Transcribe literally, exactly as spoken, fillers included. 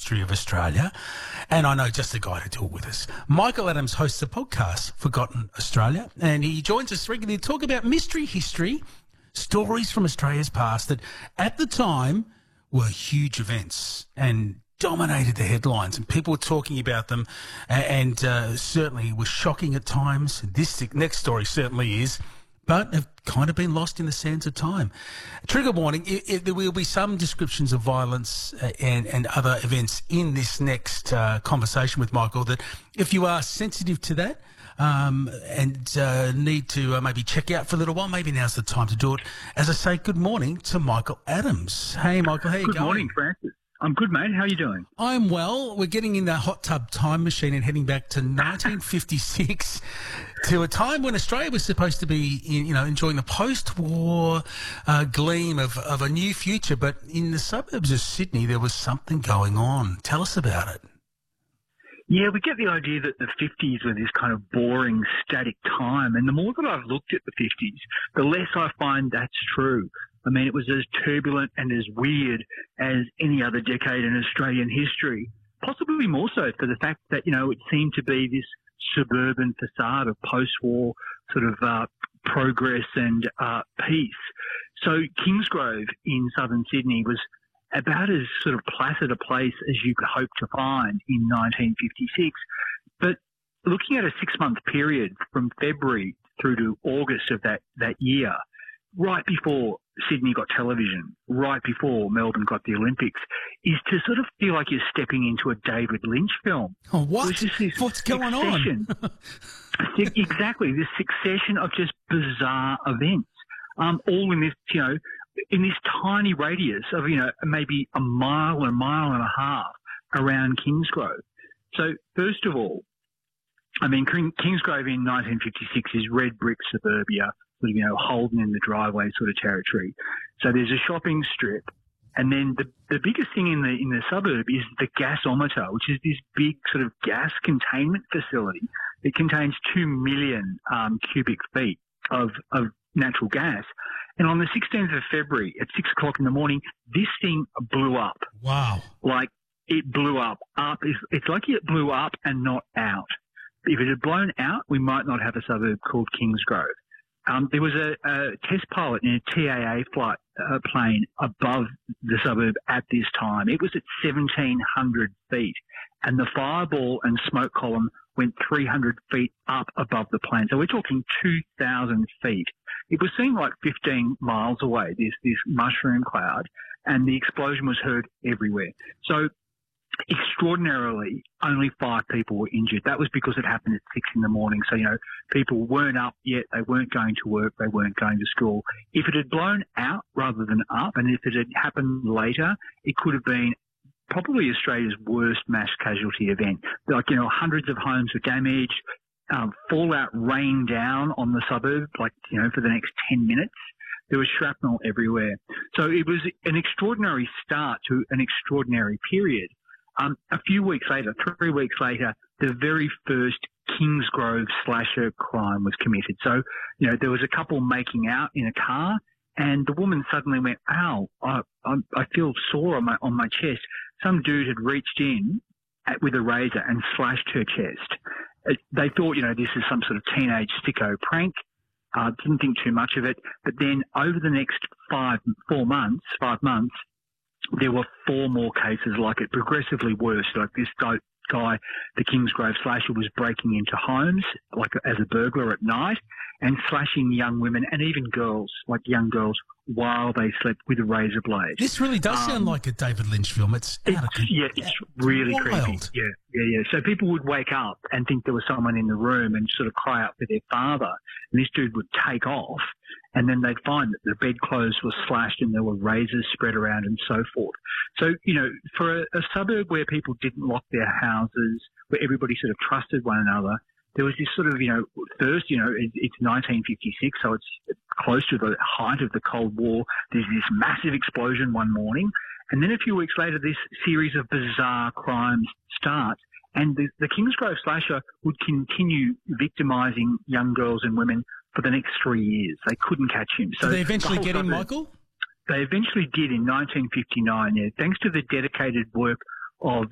history of Australia. And I know just the guy to do it with us. Michael Adams hosts a podcast, Forgotten Australia, and he joins us regularly to talk about mystery history, stories from Australia's past that at the time were huge events and dominated the headlines, and people were talking about them, and uh, certainly were shocking at times. This next story certainly is, but have kind of been lost in the sands of time. Trigger warning, it, it, there will be some descriptions of violence uh, and, and other events in this next uh, conversation with Michael that if you are sensitive to that um, and uh, need to uh, maybe check out for a little while, maybe now's the time to do it. As I say, good morning to Michael Adams. Hey, Michael, how you good going? Good morning, Francis. I'm good, mate. How are you doing? I'm well. We're getting in the hot tub time machine and heading back to nineteen fifty-six to a time when Australia was supposed to be, you know, enjoying the post-war uh, gleam of, of a new future. But in the suburbs of Sydney, there was something going on. Tell us about it. Yeah, we get the idea that the fifties were this kind of boring, static time. And the more that I've looked at the fifties, the less I find that's true. I mean, it was as turbulent and as weird as any other decade in Australian history, possibly more so for the fact that, you know, it seemed to be this suburban facade of post-war sort of uh, progress and uh, peace. So Kingsgrove in southern Sydney was about as sort of placid a place as you could hope to find in nineteen fifty-six. But looking at a six-month period from February through to August of that, that year, right before Sydney got television, right before Melbourne got the Olympics, is to sort of feel like you're stepping into a David Lynch film. Oh, what? What's going on? Exactly, this succession of just bizarre events, um, all in this, you know, in this tiny radius of, you know, maybe a mile and a mile and a half around Kingsgrove. So, first of all, I mean, Kingsgrove in nineteen fifty-six is red brick suburbia, sort of, you know, Holden in the driveway sort of territory. So there's a shopping strip. And then the, the biggest thing in the in the suburb is the gasometer, which is this big sort of gas containment facility. It contains two million um, cubic feet of, of natural gas. And on the sixteenth of February at six o'clock in the morning, this thing blew up. Wow. Like it blew up. up. It's, it's like it blew up and not out. If it had blown out, we might not have a suburb called Kingsgrove. Um, there was a, a test pilot in a T A A flight uh, plane above the suburb at this time. It was at seventeen hundred feet, and the fireball and smoke column went three hundred feet up above the plane. So we're talking two thousand feet. It was seen like fifteen miles away, this, this mushroom cloud, and the explosion was heard everywhere. So extraordinarily, only five people were injured. That was because it happened at six in the morning. So, you know, people weren't up yet. They weren't going to work. They weren't going to school. If it had blown out rather than up, and if it had happened later, it could have been probably Australia's worst mass casualty event. Like, you know, hundreds of homes were damaged. Um, fallout rained down on the suburb, like, you know, for the next ten minutes. There was shrapnel everywhere. So it was an extraordinary start to an extraordinary period. Um, a few weeks later, three weeks later, the very first Kingsgrove slasher crime was committed. So, you know, there was a couple making out in a car, and the woman suddenly went, ow, I, I, I feel sore on my, on my chest. Some dude had reached in at, with a razor and slashed her chest. It, they thought, you know, this is some sort of teenage sicko prank. Uh, didn't think too much of it. But then over the next five, four months, five months, there were four more cases like it, progressively worse. Like this guy, guy, the Kingsgrove slasher, was breaking into homes like as a burglar at night and slashing young women and even girls, like young girls, while they slept with a razor blade. This really does um, sound like a David Lynch film. It's, it's out of con- yeah, it's really wild. creepy. Yeah, yeah, yeah. So people would wake up and think there was someone in the room and sort of cry out for their father. And this dude would take off, and then they'd find that the bedclothes were slashed and there were razors spread around and so forth. So, you know, for a, a suburb where people didn't lock their houses, where everybody sort of trusted one another, there was this sort of, you know, first, you know, it, it's nineteen fifty-six, so it's close to the height of the Cold War. There's this massive explosion one morning. And then a few weeks later, this series of bizarre crimes starts. And the, the Kingsgrove slasher would continue victimising young girls and women for the next three years. They couldn't catch him. So did they eventually the get him, suburb, Michael? They eventually did in nineteen fifty-nine, yeah, thanks to the dedicated work of